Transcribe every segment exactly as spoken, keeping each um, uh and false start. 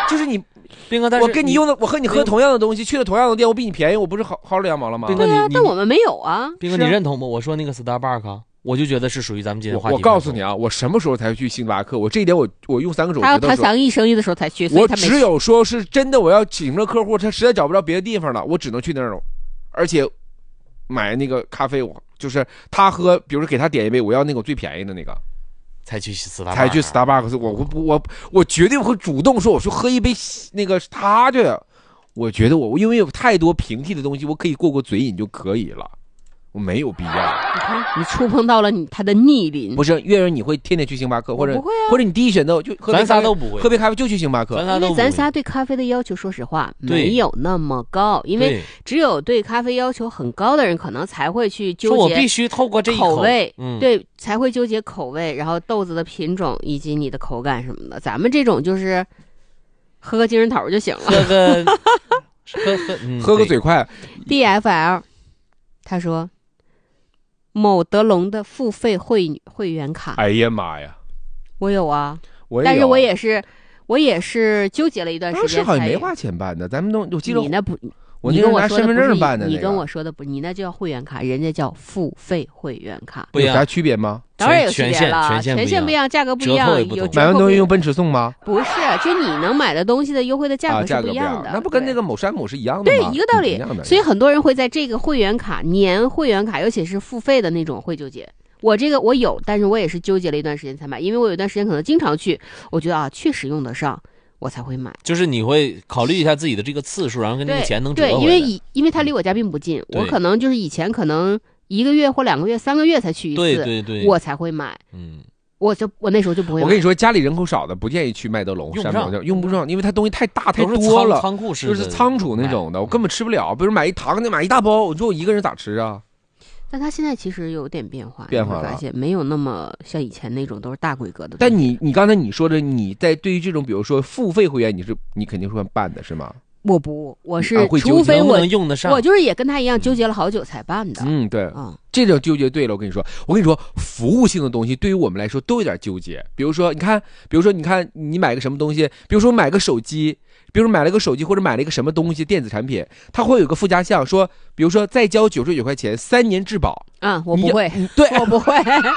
就是你， 斌哥，但是我跟你用的，我和你喝同样的东西，去了同样的店，我比你便宜，我不是薅薅了羊毛了吗？ 斌哥， 对啊， 你但我们没有啊。 斌哥，你认同吗？我说那个 Starbucks， 我就觉得是属于咱们今天话题。 我告诉你啊，我什么时候才去星巴克？我这一点我我用三个手指他要头说。 谈三个亿生意的时候才去，所以我他没只有说是真的，我要请着客户，他实在找不着别的地方了，我只能去那儿，而且买那个咖啡，我就是他喝，比如说给他点一杯，我要那个最便宜的那个。 才去 Starbucks， 才去 Starbucks， 我我我我绝对会主动说，我说喝一杯那个他这，我觉得我因为有太多平替的东西，我可以过过嘴瘾就可以了，我没有必要。 你看，你触碰到了你他的逆鳞。 不是，月月你会天天去星巴克，或者不会啊， 或者你第一选择就喝杯咱仨都不会， 喝杯咖啡就去星巴克， 咱仨都不会。 因为咱仨对咖啡的要求，说实话没有那么高，因为只有对咖啡要求很高的人，可能才会去纠结。 说我必须透过这一口口味， 嗯， 对，才会纠结口味，然后豆子的品种以及你的口感什么的。咱们这种就是喝个精神头就行了， 喝个喝喝、嗯、 喝个嘴快。 D F L， 他说某德龙的付费会会员卡， 哎呀妈呀， 我有啊， 我也有， 但是我也是我也是纠结了一段时间才有。 当时好像没花钱办的，咱们都我记得你那不。 我那是拿身份证办的、那个， 你跟我说的不是，你那叫会员卡，人家叫付费会员卡， 有啥区别吗？ 当然有区别了， 权限权限不一样，价格不一样，有买完东西用奔驰送吗？ 不是，就你能买的东西的优惠的价格是不一样的， 啊、那不跟那个某山姆是一样的吗？ 对，一个道理。所以很多人会在这个会员卡、年会员卡，尤其是付费的那种会纠结。我这个我有，但是我也是纠结了一段时间才买，因为我有一段时间可能经常去，我觉得啊确实用得上。我才会买， 就是你会考虑一下自己的这个次数，然后跟这个钱能折回来。 对，因为以因为它离我家并不近，我可能就是以前可能一个月或两个月、三个月才去一次， 对对对， 我才会买。嗯，我就我那时候就不会买。 我跟你说，家里人口少的不建议去麦德龙、 用不上， 用不上，因为它东西太大太多了， 仓库式就是仓储那种的，我根本吃不了。比如买一糖的，买一大包，我说我一个人咋吃啊？ 但它现在其实有点变化， 变化了， 发现没有那么像以前那种都是大规格的。 但你你刚才你说的，你在对于这种比如说付费会员，你是你肯定是会办的是吗？ 我不，我是、 啊、 除非我能用得上， 我就是也跟他一样纠结了好久才办的。 嗯，对， 嗯， 这种纠结对了。我跟你说，我跟你说，服务性的东西对于我们来说都有点纠结。比如说，你看，比如说，你看你买个什么东西，比如说买个手机。比如说买了个手机或者买了一个什么东西电子产品，它会有个附加项说，比如说再交九十九块钱，三年质保。 啊、嗯，我不会， 对， 我不会。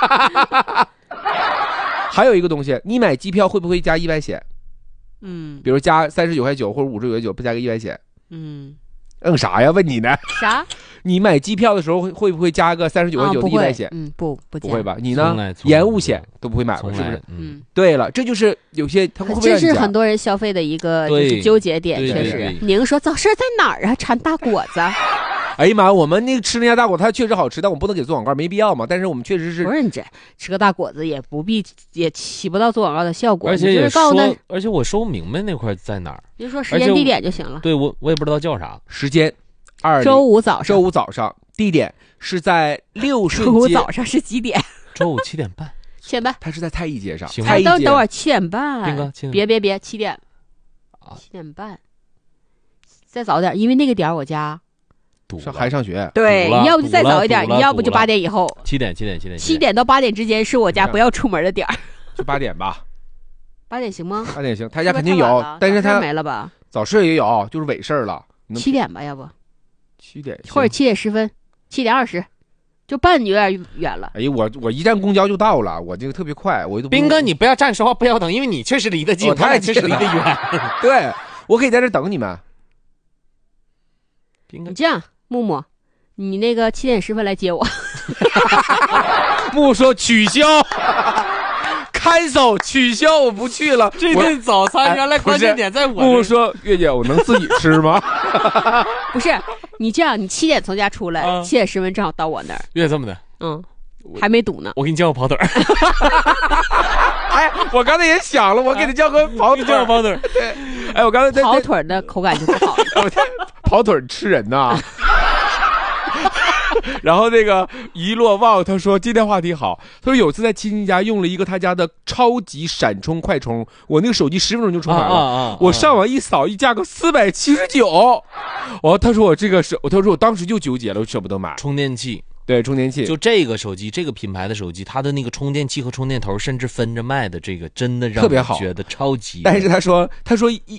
还有一个东西，你买机票会不会加意外险？ 嗯， 比如加三十九块九或者五十九块九，不加个意外险？ 嗯， 嗯啥呀？问你呢？ 啥？ 你买机票的时候会会不会加个三十九块九的意外险？ 啊、嗯，不不不会吧？你呢？ 从延误险都不会买吧？是不是？ 嗯， 对了，这就是有些他会不会这是很多人消费的一个就是纠结点，确实。宁说早市在哪儿啊？馋大果子。 哎呀妈！我们那个吃那家大果子，它确实好吃，但我不能给做广告，没必要嘛。但是我们确实是不是你这吃个大果子也不必，也起不到做广告的效果。 而且也说， 而且我说不明白那块在哪儿， 就说时间地点就行了。 对我我也不知道叫啥。 时间，二周五早上， 周五早上，地点是在六顺街。 周五早上是几点？ 周五七点半。 七点半。 它是在太一街上。 太一街。等等会儿七点半。 斌哥， 别别别，七点。七点半。再早点，因为那个点我家。 上还上学， 对，你要不就再早一点，你要不就八点以后。 七点，七点，七点， 七点到八点之间是我家不要出门的点儿。 就八点吧。 八点行吗？ 八点行，他家肯定有，但是他没了吧？ 早市也有，就是尾事儿了。 七点吧，要不？ 七点或者七点十分，七点二十，就半有点远了。 哎呀，我我一站公交就到了，我这个特别快，我都。 斌哥，你不要站说话，不要等，因为你确实离得近，我太确实离得远。 对，我可以在这等你们。 斌哥， 你这样，木木。你那个七点十分来接我。 木说取消，cancel 取消，我不去了。 这顿早餐原来关键点在我。 木说月姐，我能自己吃吗？ 不是，你这样，你七点从家出来， 啊、 七点十分正好到我那儿。 月这么的， 嗯，还没堵呢。 我给你叫个跑腿儿。 哎，我刚才也想了，我给你叫个跑腿儿， 叫个跑腿儿。 对，哎，我刚才跑腿儿的口感就不好了。 跑腿儿吃人呐。然后那个一落旺他说今天话题好，他说有次在亲戚家用了一个他家的超级闪充快充，我那个手机十分钟就充满了， 啊啊啊啊我上网一扫一价格四百七十九，哦，他说我这个是，他说我当时就纠结了，我舍不得买充电器。 对，充电器就这个手机，这个品牌的手机，它的那个充电器和充电头甚至分着卖的，这个真的让特别好， 觉得超级。 但是他说，他说一